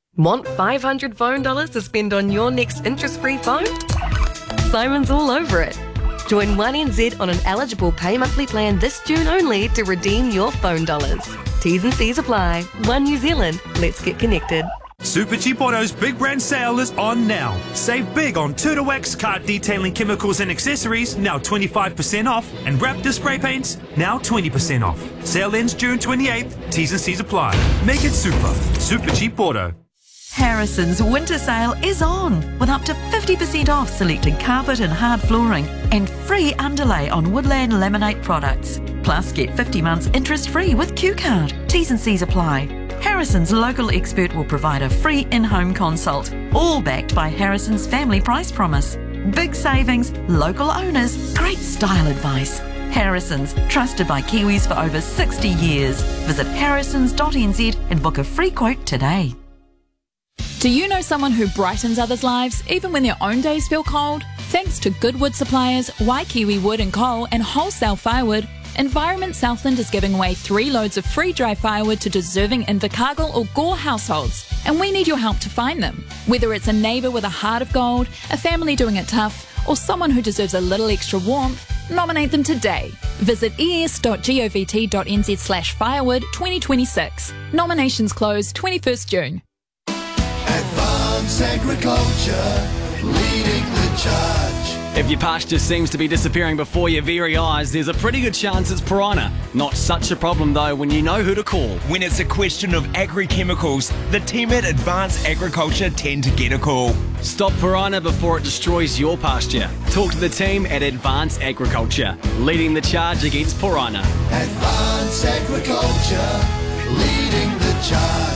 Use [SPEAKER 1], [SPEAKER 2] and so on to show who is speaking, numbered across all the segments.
[SPEAKER 1] Want $500 phone dollars to spend on your next interest-free phone? Simon's all over it. Join 1NZ on an eligible pay monthly plan this June only to redeem your phone dollars. T's and C's apply. One New Zealand. Let's get connected.
[SPEAKER 2] Super Cheap Auto's Big Brand Sale is on now. Save big on Turtlewax car detailing chemicals and accessories, now 25% off, and Raptor spray paints, now 20% off. Sale ends June 28th. T's and C's apply. Make it super. Super Cheap Auto.
[SPEAKER 3] Harrison's winter sale is on, with up to 50% off selected carpet and hard flooring and free underlay on Woodland Laminate products. Plus, get 50 months interest-free with Q-Card. T's and C's apply. Harrison's local expert will provide a free in-home consult, all backed by Harrison's family price promise. Big savings, local owners, great style advice. Harrison's, trusted by Kiwis for over 60 years. Visit harrisons.nz and book a free quote today.
[SPEAKER 4] Do you know someone who brightens others' lives, even when their own days feel cold? Thanks to Goodwood Suppliers, Waikiwi Wood and Coal and Wholesale Firewood, Environment Southland is giving away 3 loads of free dry firewood to deserving Invercargill or Gore households, and we need your help to find them. Whether it's a neighbour with a heart of gold, a family doing it tough, or someone who deserves a little extra warmth, nominate them today. Visit es.govt.nz/firewood 2026. Nominations close 21st June.
[SPEAKER 5] Advance Agriculture, leading the charge.
[SPEAKER 6] If your pasture seems to be disappearing before your very eyes, there's a pretty good chance it's piranha. Not such a problem though when you know who to call.
[SPEAKER 7] When it's a question of agri-chemicals, the team at Advanced Agriculture tend to get a call.
[SPEAKER 6] Stop piranha before it destroys your pasture. Talk to the team at Advanced Agriculture, leading the charge against piranha.
[SPEAKER 5] Advanced Agriculture, leading the charge.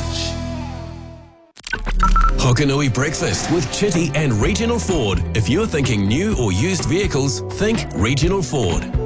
[SPEAKER 8] Hokanui Breakfast with Chitty and Regional Ford. If you're thinking new or used vehicles, think Regional Ford.